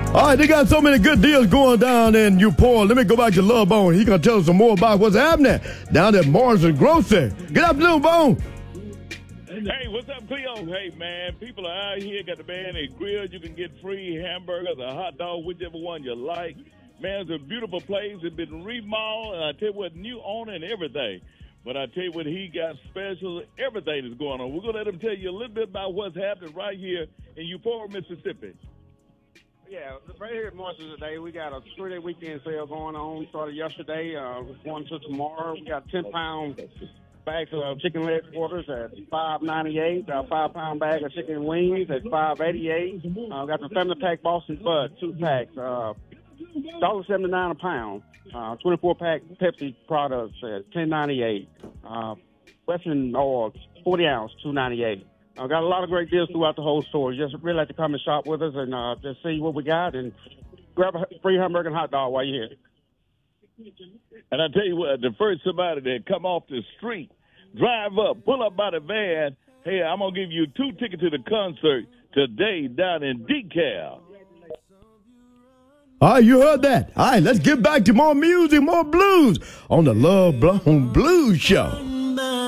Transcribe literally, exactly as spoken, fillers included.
All right, they got so many good deals going down in Newport. Let me go back to Love Bone. He gonna tell us some more about what's happening down at Morrison Grocery. Good afternoon, Bone. Hey, what's up, Cleo? Hey, man, people are out here, got the man a grill. You can get free hamburgers, a hot dog, whichever one you like. Man, it's a beautiful place. It's been remodeled, and I tell you what, new owner and everything. But I tell you what, he got special. Everything is going on. We're going to let him tell you a little bit about what's happening right here in Eupora, Mississippi. Yeah, right here at Morrison today, we got a three-day weekend sale going on. Started yesterday, uh, going to tomorrow. We got ten-pound bags of chicken leg quarters at five ninety-eight. A five-pound bag of chicken wings at five eighty-eight. Uh, got the family pack Boston Bud, two packs, uh, one dollar seventy-nine a pound. Uh, twenty-four pack Pepsi products at ten ninety-eight. Uh, Western oil, forty ounce, two ninety-eight. I uh, got a lot of great deals throughout the whole store. You just really like to come and shop with us and uh, just see what we got and grab a free hamburger and hot dog while you're here. And I tell you what, the first somebody that come off the street, drive up, pull up by the van, hey, I'm going to give you two tickets to the concert today down in DeKalb. All right, you heard that. All right, let's get back to more music, more blues on the Love Bone Blues Show.